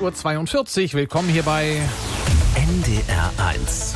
6:42 Uhr. Willkommen hier bei NDR 1.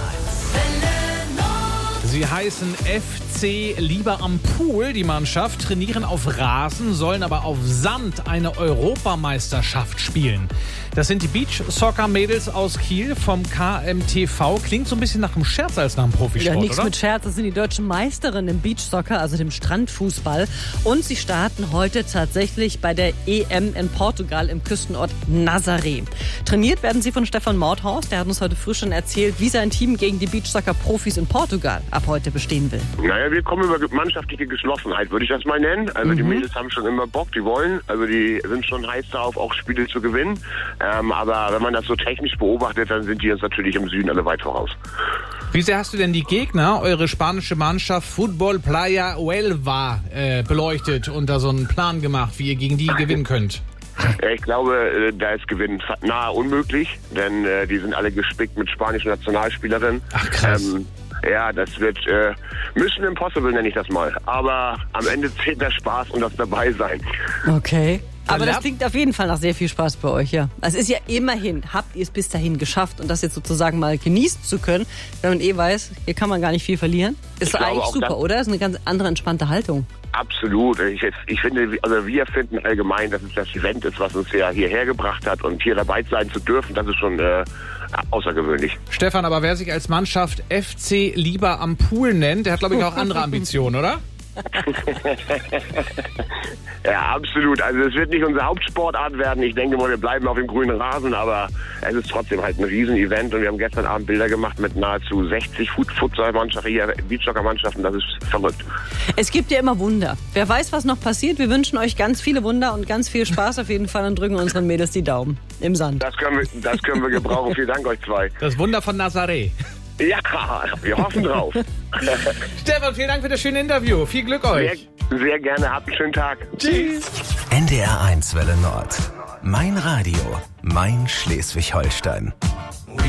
Sie heißen FC Lieber am Pool, die Mannschaft, trainieren auf Rasen, sollen aber auf Sand eine Europameisterschaft spielen. Das sind die Beach-Soccer-Mädels aus Kiel vom KMTV. Klingt so ein bisschen nach einem Scherz als nach einem Profisport, ja, nichts oder? mit Scherz. Das sind die deutschen Meisterinnen im Beachsoccer, also dem Strandfußball. Und sie starten heute tatsächlich bei der EM in Portugal im Küstenort Nazaré. Trainiert werden sie von Stefan Mordhaus. Der hat uns heute früh schon erzählt, wie sein Team gegen die Beachsoccer-Profis in Portugal ab heute bestehen will. Naja, wir kommen über mannschaftliche Geschlossenheit, würde ich das mal nennen. Also die Mädels haben schon immer Bock, die wollen. Also die sind schon heiß darauf, auch Spiele zu gewinnen. Aber wenn man das so technisch beobachtet, dann sind die uns natürlich im Süden alle weit voraus. Wie sehr hast du denn die Gegner, eure spanische Mannschaft Fútbol Playa Huelva, beleuchtet und da so einen Plan gemacht, wie ihr gegen die gewinnen könnt? Ich glaube, da ist Gewinn nahe unmöglich, denn die sind alle gespickt mit spanischen Nationalspielerinnen. Ach krass. Ja, das wird Mission Impossible, nenne ich das mal. Aber am Ende zählt der Spaß und das Dabeisein. Okay. Aber das klingt auf jeden Fall nach sehr viel Spaß bei euch, ja. Also es ist ja immerhin, habt ihr es bis dahin geschafft und das jetzt sozusagen mal genießen zu können, wenn man weiß, hier kann man gar nicht viel verlieren. Ist doch eigentlich super, oder? Das ist eine ganz andere, entspannte Haltung. Absolut. Ich finde, also wir finden allgemein, dass es das Event ist, was uns ja hierher gebracht hat und hier dabei sein zu dürfen, das ist schon außergewöhnlich. Stefan, aber wer sich als Mannschaft FC Lieber am Pool nennt, der hat, glaube ich, auch andere Ambitionen, oder? Ja, absolut. Also es wird nicht unsere Hauptsportart werden. Ich denke mal, wir bleiben auf dem grünen Rasen, aber es ist trotzdem halt ein Riesen-Event und wir haben gestern Abend Bilder gemacht mit nahezu 60 Futsal-Mannschaften, hier Beachsoccer-Mannschaften. Das ist verrückt. Es gibt ja immer Wunder. Wer weiß, was noch passiert. Wir wünschen euch ganz viele Wunder und ganz viel Spaß auf jeden Fall und drücken unseren Mädels die Daumen im Sand. Das können wir gebrauchen. Vielen Dank euch zwei. Das Wunder von Nazaré. Ja, wir hoffen drauf. Stefan, vielen Dank für das schöne Interview. Viel Glück euch. Sehr gerne. Habt einen schönen Tag. Tschüss. NDR 1 Welle Nord. Mein Radio. Mein Schleswig-Holstein.